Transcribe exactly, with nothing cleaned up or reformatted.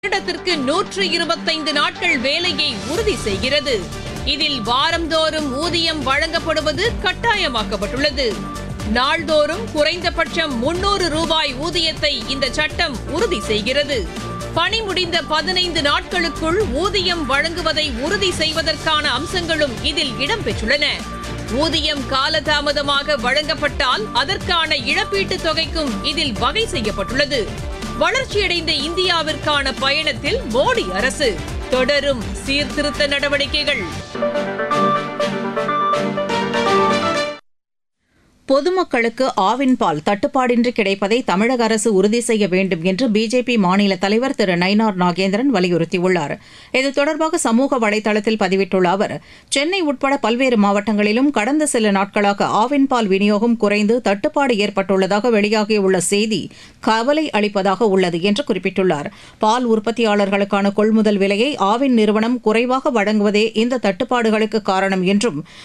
வருடத்திற்கு நூற்று இருபத்தைந்து நாட்கள் வேலையை உறுதி செய்கிறது. இதில் வாரந்தோறும் ஊதியம் வழங்கப்படுவது கட்டாயமாக்கப்பட்டுள்ளது. நாள்தோறும் குறைந்தபட்சம் முன்னூறு ரூபாய் ஊதியத்தை இந்த சட்டம் உறுதி செய்கிறது. பணி முடிந்த பதினைந்து நாட்களுக்குள் ஊதியம் வழங்குவதை உறுதி செய்வதற்கான அம்சங்களும் இதில் இடம்பெற்றுள்ளன. ஊதியம் காலதாமதமாக வழங்கப்பட்டால் அதற்கான இழப்பீட்டுத் தொகைக்கும் இதில் வகை செய்யப்பட்டுள்ளது. வளர்ச்சியடைந்த இந்தியாவிற்கான பயணத்தில் மோடி அரசு தொடரும் சீர்திருத்த நடவடிக்கைகள். பொதுமக்களுக்கு ஆவின் பால் தட்டுப்பாடின்றி கிடைப்பதை தமிழக அரசு உறுதி செய்ய வேண்டும் என்று பிஜேபி மாநில தலைவர் திரு நயினார் நாகேந்திரன் வலியுறுத்தியுள்ளார். இது தொடர்பாக சமூக வலைதளத்தில் பதிவிட்டுள்ள அவர், சென்னை உட்பட பல்வேறு மாவட்டங்களிலும் கடந்த சில நாட்களாக ஆவின் பால் விநியோகம் குறைந்து தட்டுப்பாடு ஏற்பட்டுள்ளதாக வெளியாகியுள்ள செய்தி கவலை அளிப்பதாக உள்ளது என்று குறிப்பிட்டுள்ளார். பால் உற்பத்தியாளர்களுக்கான கொள்முதல் விலையை ஆவின் நிறுவனம் குறைவாக வழங்குவதே இந்த தட்டுப்பாடுகளுக்கு காரணம் என்றும்,